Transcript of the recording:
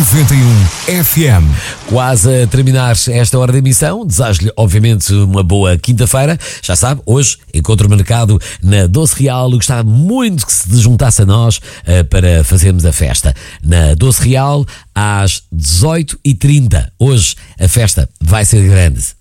91 FM. Quase a terminar esta hora de emissão, desejo-lhe obviamente uma boa quinta-feira. Já sabe, hoje encontro marcado na Doce Real. Gostava muito que se juntasse a nós para fazermos a festa. Na Doce Real, às 18h30. Hoje a festa vai ser grande.